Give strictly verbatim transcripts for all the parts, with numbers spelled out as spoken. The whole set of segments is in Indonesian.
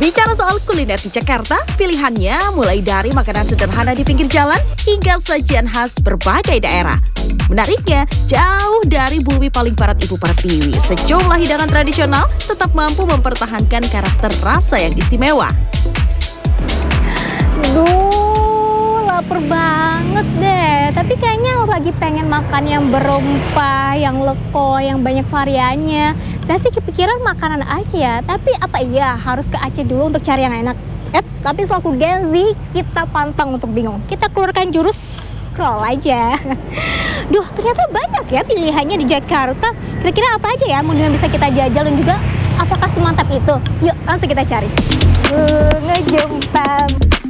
Bicara soal kuliner di Jakarta, pilihannya mulai dari makanan sederhana di pinggir jalan hingga sajian khas berbagai daerah. Menariknya, jauh dari bumi paling barat Ibu Pertiwi, sejumlah hidangan tradisional tetap mampu mempertahankan karakter rasa yang istimewa. Duh, lapar banget deh. Tapi kayaknya lagi pengen makan yang berempah, yang leko, yang banyak variannya. Saya sih kepikiran makanan Aceh ya. Tapi apa iya harus ke Aceh dulu untuk cari yang enak? Eh, tapi selaku Gen Z, kita pantang untuk bingung. Kita keluarkan jurus scroll aja. Duh, ternyata banyak ya pilihannya di Jakarta. Kira-kira apa aja ya menu yang bisa kita jajal dan juga apakah semantap itu? Yuk, langsung kita cari. Uh, ngejempam.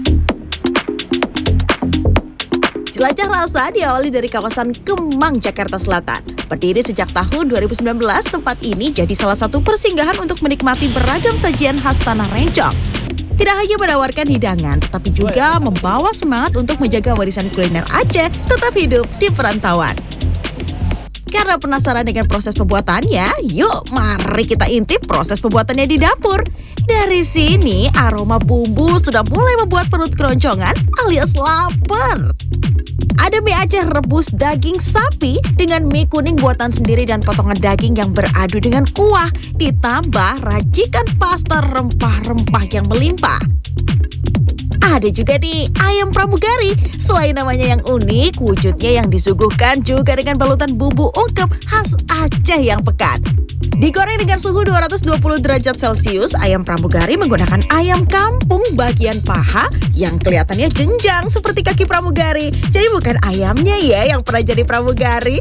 Jelajah rasa diawali dari kawasan Kemang, Jakarta Selatan. Berdiri sejak tahun dua ribu sembilan belas, tempat ini jadi salah satu persinggahan untuk menikmati beragam sajian khas tanah rencong. Tidak hanya menawarkan hidangan, tetapi juga membawa semangat untuk menjaga warisan kuliner Aceh tetap hidup di perantauan. Karena penasaran dengan proses pembuatannya, yuk mari kita intip proses pembuatannya di dapur. Dari sini, aroma bumbu sudah mulai membuat perut keroncongan alias lapar. Ada mie Aceh rebus daging sapi dengan mie kuning buatan sendiri dan potongan daging yang beradu dengan kuah, ditambah racikan pasta rempah-rempah yang melimpah. Ada juga nih ayam pramugari. Selain namanya yang unik, wujudnya yang disuguhkan juga dengan balutan bumbu ungkep khas Aceh yang pekat. Digoreng dengan suhu dua ratus dua puluh derajat Celcius, ayam pramugari menggunakan ayam kampung bagian paha yang kelihatannya jenjang seperti kaki pramugari. Jadi bukan ayamnya ya yang pernah jadi pramugari.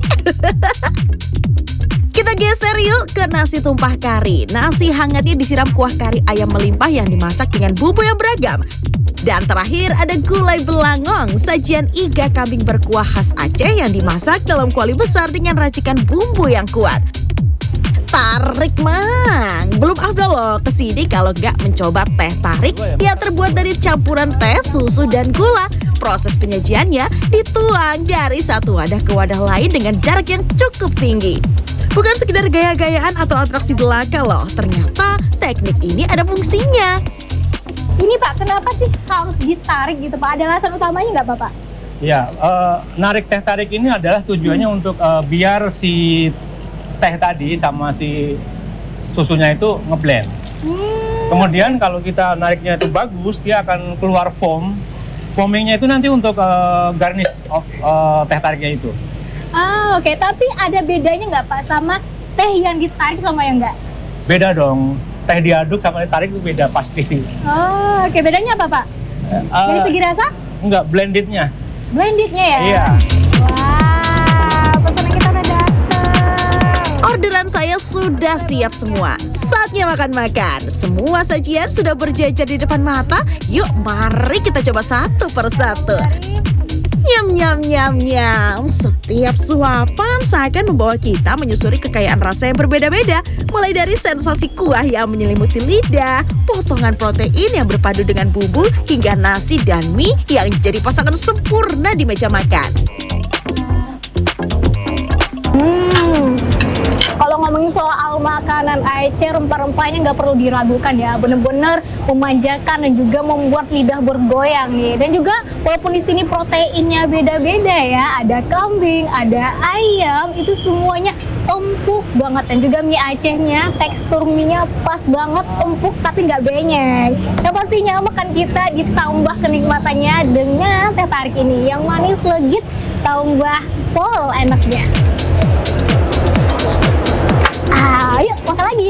Kita geser yuk ke nasi tumpah kari. Nasi hangatnya disiram kuah kari ayam melimpah yang dimasak dengan bumbu yang beragam. Dan terakhir ada gulai belangong, sajian iga kambing berkuah khas Aceh yang dimasak dalam kuali besar dengan racikan bumbu yang kuat. Tarik mang, belum afdol loh kesini kalau nggak mencoba teh tarik yang terbuat dari campuran teh, susu, dan gula. Proses penyajiannya dituang dari satu wadah ke wadah lain dengan jarak yang cukup tinggi. Bukan sekedar gaya-gayaan atau atraksi belaka loh, ternyata teknik ini ada fungsinya. Ini Pak, kenapa sih harus ditarik gitu Pak? Ada alasan utamanya nggak Bapak? Ya, uh, narik teh tarik ini adalah tujuannya hmm. untuk uh, biar si teh tadi sama si susunya itu ngeblend. Hmm. Kemudian kalau kita nariknya itu bagus, dia akan keluar foam. Foamingnya itu nanti untuk uh, garnish of uh, teh tariknya itu. Ah, oke. Okay. Tapi ada bedanya nggak Pak sama teh yang ditarik sama yang nggak? Beda dong. Teh diaduk sama ditarik itu beda pasti. Oh, oke. Okay. Bedanya apa Pak? Uh, Dari segi rasa? Enggak, blendednya. Blendednya ya? Iya. Wah, pesanan kita udah datang. Orderan saya sudah siap semua. Saatnya makan-makan. Semua sajian sudah berjajar di depan mata. Yuk, mari kita coba satu persatu. Nyam, nyam, nyam, nyam. Setiap suapan seakan membawa kita menyusuri kekayaan rasa yang berbeda-beda. Mulai dari sensasi kuah yang menyelimuti lidah, potongan protein yang berpadu dengan bumbu, hingga nasi dan mie yang jadi pasangan sempurna di meja makan. Hmm. Kalau ngomongin soal makanan Aceh, rempah-rempahnya nggak perlu diragukan ya, bener-bener memanjakan dan juga membuat lidah bergoyang nih. Dan juga walaupun di sini proteinnya beda-beda ya, ada kambing, ada ayam, itu semuanya empuk banget. Dan juga mie Acehnya, tekstur mie-nya pas banget, empuk tapi nggak benyek. Dan pastinya makan kita ditambah kenikmatannya dengan teh tarik ini, yang manis legit, tambah pol enaknya. Ayo, makan lagi.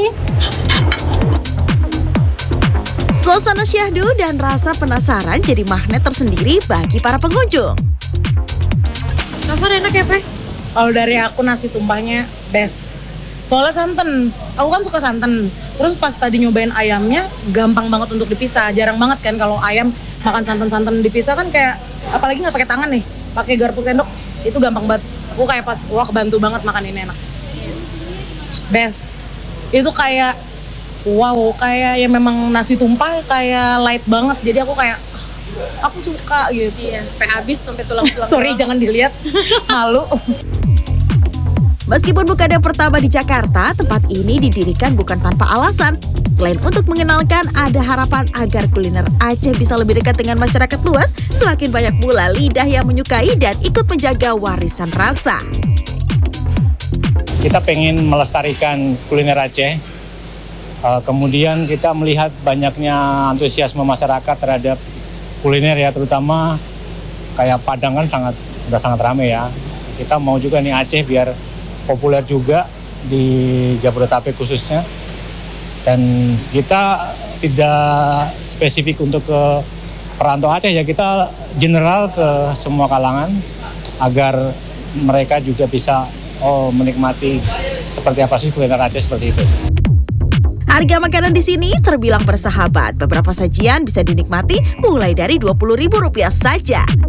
Suasana syahdu dan rasa penasaran jadi magnet tersendiri bagi para pengunjung. Safar enak ya, Pe? Kalau dari aku nasi tumpahnya best. Soalnya santan, aku kan suka santan. Terus pas tadi nyobain ayamnya, gampang banget untuk dipisah. Jarang banget kan kalau ayam makan santan-santan dipisah kan kayak, apalagi nggak pakai tangan nih, pakai garpu sendok, itu gampang banget. Aku kayak pas, wah kebantu banget makan ini enak. Best. Itu kayak wow, kayak ya memang nasi tumpah kayak light banget. Jadi aku kayak aku suka gitu. Iya, sampai habis sampai tulang-tulang. Sorry, jangan dilihat. Malu. Meskipun bukan yang pertama di Jakarta, tempat ini didirikan bukan tanpa alasan. Selain untuk mengenalkan, ada harapan agar kuliner Aceh bisa lebih dekat dengan masyarakat luas, semakin banyak pula lidah yang menyukai dan ikut menjaga warisan rasa. Kita pengen melestarikan kuliner Aceh. Uh, kemudian kita melihat banyaknya antusiasme masyarakat terhadap kuliner ya, terutama kayak Padang kan sangat udah sangat ramai ya. Kita mau juga nih Aceh biar populer juga di Jabodetabek khususnya. Dan kita tidak spesifik untuk ke perantau Aceh ya, kita general ke semua kalangan agar mereka juga bisa oh menikmati seperti apa sih kuliner Aceh seperti itu. Harga makanan di sini terbilang bersahabat. Beberapa sajian bisa dinikmati mulai dari dua puluh ribu rupiah saja.